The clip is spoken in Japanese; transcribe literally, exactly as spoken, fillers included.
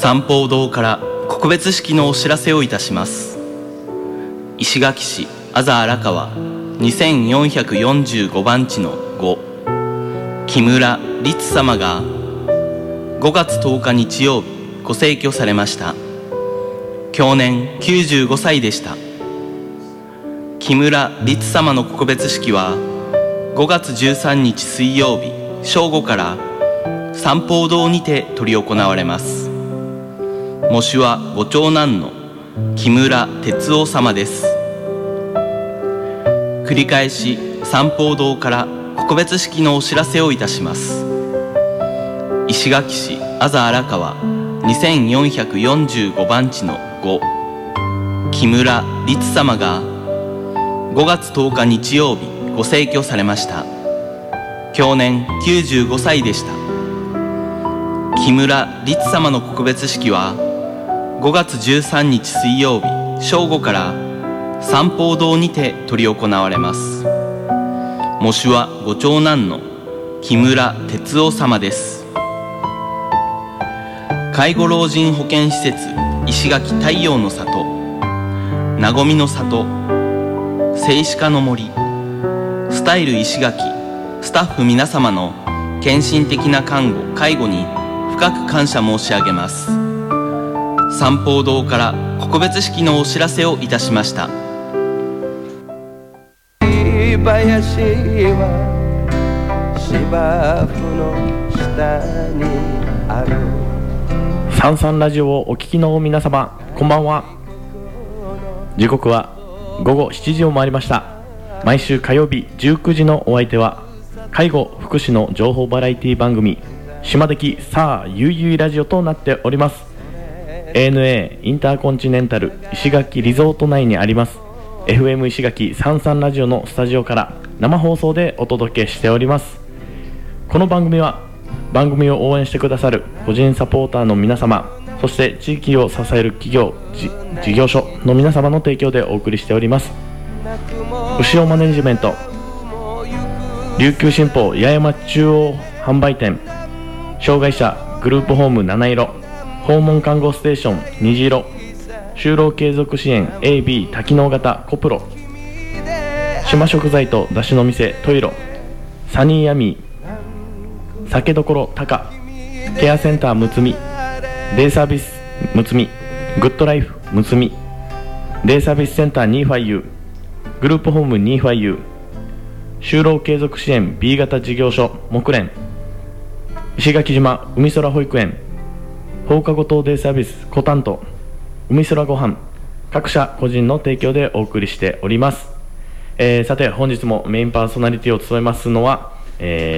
三宝堂から告別式のお知らせをいたします。石垣市安座荒川にせんよんひゃくよんじゅうごばん地のご、木村律様がごがつとおか日曜日ご逝去されました。享年きゅうじゅうごさいでした。木村律様の告別式はごがつじゅうさんにち水曜日正午から三宝堂にて執り行われます。喪主はご長男の木村哲夫様です。繰り返し三宝堂から告別式のお知らせをいたします。石垣市安座荒川にせんよんひゃくよんじゅうごばん地のご、木村律様がごがつとおか日曜日ご逝去されました。享年きゅうじゅうごさいでした。木村律様の告別式はごがつじゅうさんにち水曜日正午から三宝堂にて執り行われます。喪主はご長男の木村哲夫様です。介護老人保健施設石垣太陽の里、なごみの里、聖歯科の森、スタイル石垣スタッフ皆様の献身的な看護・介護に深く感謝申し上げます。三宝堂から告別式のお知らせをいたしました。 林は芝生の下にある。 サンサンラジオをお聞きの皆様、こんばんは。時刻はごごしちじを回りました。毎週火曜日じゅうくじのお相手は介護福祉の情報バラエティ番組島的さあゆいゆいラジオとなっております。 エーエヌエー インターコンチネンタル石垣リゾート内にあります エフエム 石垣サンサンラジオのスタジオから生放送でお届けしております。この番組は番組を応援してくださる個人サポーターの皆様、そして地域を支える企業事業所の皆様の提供でお送りしております。牛尾マネジメント、琉球新報八重山中央販売店、障害者グループホーム七色、訪問看護ステーション虹色、就労継続支援 エービー 多機能型コプロ、島食材と出汁の店トイロ、サニーヤミー、酒どころタカ、ケアセンターむつみ、デイサービスむつみ、グッドライフむつみ、デイサービスセンターニーファイユー、グループホームニーファイユー、就労継続支援 ビー 型事業所木蓮、石垣島海空保育園、放課後等デイサービスコタント、海空ごはん、各社個人の提供でお送りしております。えー、さて本日もメインパーソナリティを務めますのは、えー